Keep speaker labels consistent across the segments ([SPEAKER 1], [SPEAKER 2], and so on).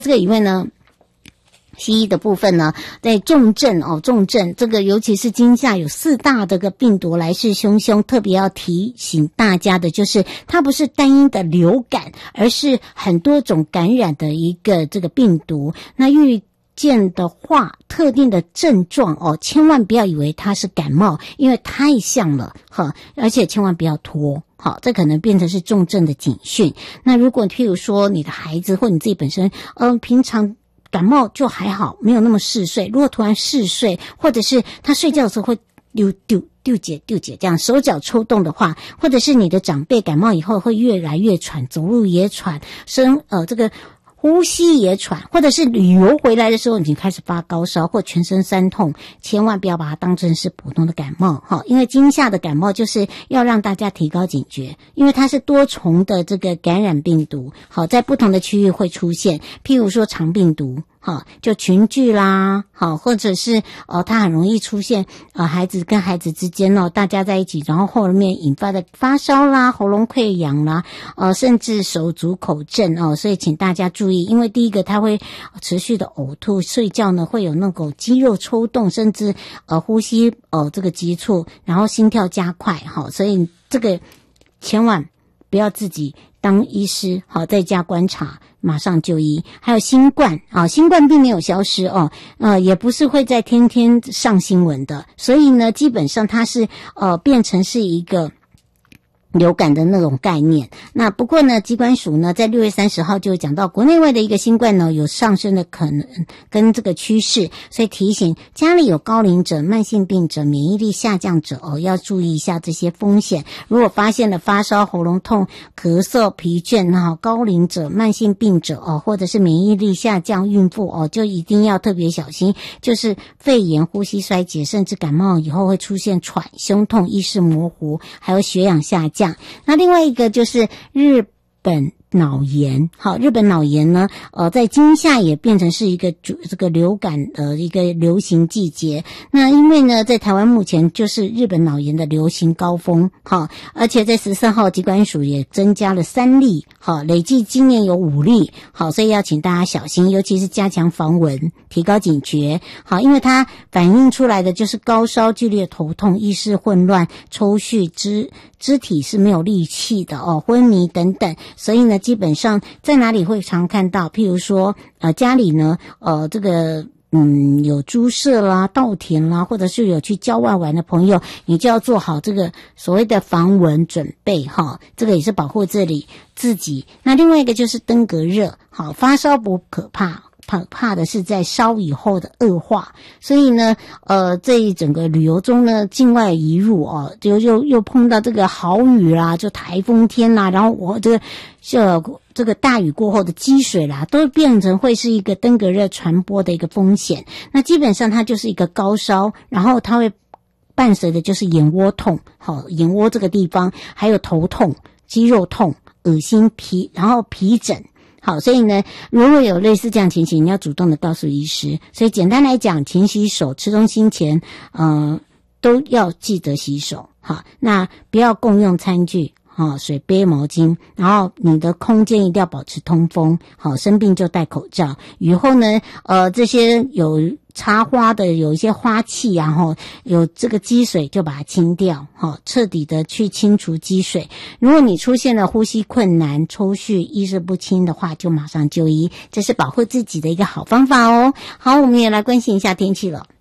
[SPEAKER 1] 这个以外呢，西医的部分呢，在重症这个尤其是今夏有4大这个病毒来势汹汹，特别要提醒大家的就是它不是单一的流感，而是很多种感染的一个这个病毒。那遇见的话，特定的症状千万不要以为它是感冒，因为太像了而且千万不要拖。好，这可能变成是重症的警讯。那如果譬如说你的孩子或你自己本身平常感冒就还好，没有那么嗜睡，如果突然嗜睡，或者是他睡觉的时候会丢姐这样手脚抽动的话，或者是你的长辈感冒以后会越来越喘，走路也喘，这个呼吸也喘，或者是旅游回来的时候已经开始发高烧或全身酸痛，千万不要把它当成是普通的感冒因为今夏的感冒就是要让大家提高警觉，因为它是多重的这个感染病毒在不同的区域会出现，譬如说肠病毒就群聚啦或者是它很容易出现孩子跟孩子之间大家在一起，然后后面引发的发烧啦、喉咙溃疡啦甚至手足口症所以请大家注意，因为第一个它会持续的呕吐，睡觉呢会有那种肌肉抽动，甚至呼吸这个急促，然后心跳加快所以这个千万不要自己当医师在家观察，马上就医。还有新冠新冠并没有消失也不是会在天天上新闻的，所以呢基本上它是变成是一个流感的那种概念。那不过呢，疾管署呢在6月30号就讲到国内外的一个新冠呢有上升的可能跟这个趋势，所以提醒家里有高龄者、慢性病者、免疫力下降者要注意一下这些风险。如果发现了发烧、喉咙痛、咳嗽、疲倦高龄者、慢性病者或者是免疫力下降孕妇就一定要特别小心，就是肺炎、呼吸衰竭，甚至感冒以后会出现喘、胸痛、意识模糊，还有血氧下降。那另外一个就是日本脑炎。好，日本脑炎呢在今夏也变成是一个这个流感的一个流行季节。那因为呢在台湾目前就是日本脑炎的流行高峰而且在14号疾管署也增加了3例累计今年有5例所以要请大家小心，尤其是加强防蚊，提高警觉因为它反映出来的就是高烧、剧烈头痛、意识混乱、抽搐、肢体是没有力气的昏迷等等。所以呢基本上在哪里会常看到，譬如说家里呢这个有猪舍啦、稻田啦，或者是有去郊外玩的朋友，你就要做好这个所谓的防蚊准备这个也是保护自己。那另外一个就是登革热发烧不可怕的是在烧以后的恶化。所以呢这一整个旅游中呢，境外移入就又碰到这个豪雨啦，就台风天啦，然后我这个大雨过后的积水啦，都变成会是一个登革热传播的一个风险。那基本上它就是一个高烧，然后它会伴随的就是眼窝痛眼窝这个地方，还有头痛、肌肉痛、恶心、然后皮疹。好，所以呢如果有类似这样情形，你要主动的告诉医师。所以简单来讲，勤洗手，吃东西前都要记得洗手那不要共用餐具水杯、毛巾，然后你的空间一定要保持通风生病就戴口罩。雨后呢这些有插花的，有一些花器有这个积水就把它清掉彻底的去清除积水。如果你出现了呼吸困难、抽搐、意识不清的话，就马上就医，这是保护自己的一个好方法好，我们也来关心一下天气了。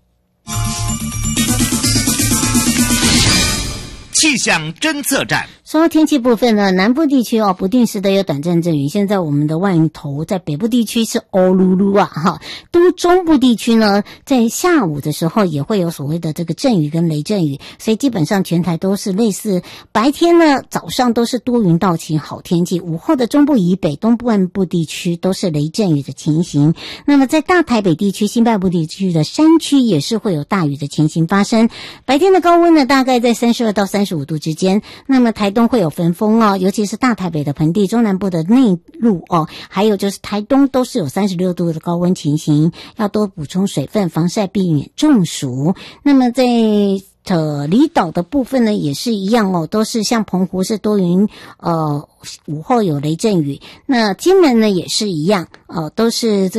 [SPEAKER 2] 气象侦测站。
[SPEAKER 1] 说到天气部分呢，南部地区不定时的有短暂阵雨，现在我们的万头在北部地区是欧噜噜都中部地区呢在下午的时候也会有所谓的这个阵雨跟雷阵雨，所以基本上全台都是类似，白天呢早上都是多云到晴好天气，午后的中部以北、东部南部地区都是雷阵雨的情形。那么在大台北地区、新北部地区的山区也是会有大雨的情形发生，白天的高温呢大概在32到35度之间。那么台东东会有焚风哦，尤其是大台北的盆地、中南部的内陆哦，还有就是台东都是有36度的高温情形，要多补充水分，防晒避免中暑。那么在离岛的部分呢也是一样哦，都是像澎湖是多云，午后有雷阵雨。那金门呢也是一样，都是